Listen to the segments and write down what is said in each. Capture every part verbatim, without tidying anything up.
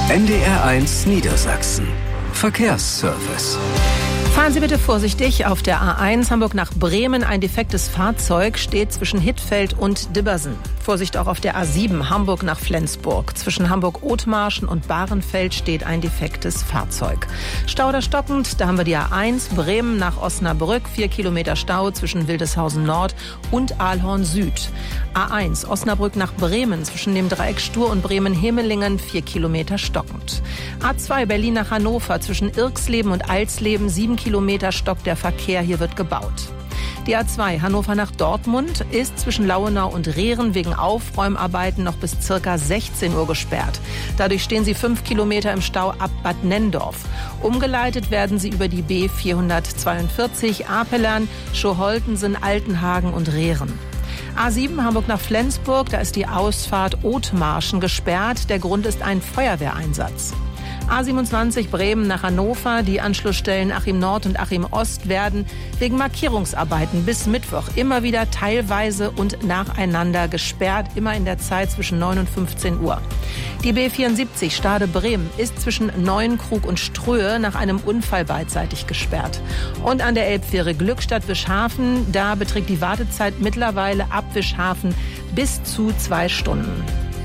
N D R eins Niedersachsen. Verkehrsservice. Fahren Sie bitte vorsichtig auf der A eins Hamburg nach Bremen. Ein defektes Fahrzeug steht zwischen Hittfeld und Dibbersen. Vorsicht auch auf der A sieben Hamburg nach Flensburg. Zwischen Hamburg-Othmarschen und Bahrenfeld steht ein defektes Fahrzeug. Stau oder stockend, da haben wir die A eins Bremen nach Osnabrück. Vier Kilometer Stau zwischen Wildeshausen Nord und Aalhorn Süd. A eins Osnabrück nach Bremen zwischen dem Dreieck Stur und Bremen-Hemelingen. Vier Kilometer stockend. A zwei Berlin nach Hannover zwischen Irxleben und Alsleben. Sieben Kilometer stockt der Verkehr, hier wird gebaut. Die A zwei Hannover nach Dortmund ist zwischen Lauenau und Rehren wegen Aufräumarbeiten noch bis circa sechzehn Uhr gesperrt. Dadurch stehen sie fünf Kilometer im Stau ab Bad Nenndorf. Umgeleitet werden sie über die B vierhundertzweiundvierzig Apelern, Schoholtensen, Altenhagen und Rehren. A sieben Hamburg nach Flensburg, da ist die Ausfahrt Othmarschen gesperrt. Der Grund ist ein Feuerwehreinsatz. A siebenundzwanzig Bremen nach Hannover. Die Anschlussstellen Achim Nord und Achim Ost werden wegen Markierungsarbeiten bis Mittwoch immer wieder teilweise und nacheinander gesperrt, immer in der Zeit zwischen neun und fünfzehn Uhr. Die B vierundsiebzig Stade Bremen ist zwischen Neuenkrug und Ströhe nach einem Unfall beidseitig gesperrt. Und an der Elbfähre Glückstadt-Wischhafen, da beträgt die Wartezeit mittlerweile ab Wischhafen bis zu zwei Stunden.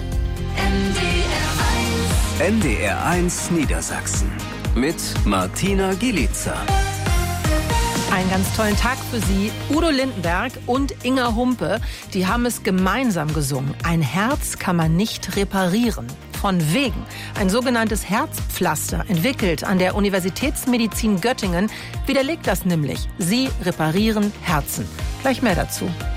N D R eins Niedersachsen mit Martina Gielitzer. Einen ganz tollen Tag für Sie. Udo Lindenberg und Inga Humpe, die haben es gemeinsam gesungen. Ein Herz kann man nicht reparieren. Von wegen. Ein sogenanntes Herzpflaster, entwickelt an der Universitätsmedizin Göttingen, widerlegt das nämlich. Sie reparieren Herzen. Gleich mehr dazu.